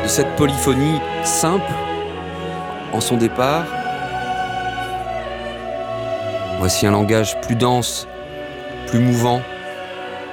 de cette polyphonie simple en son départ. Voici un langage plus dense, plus mouvant,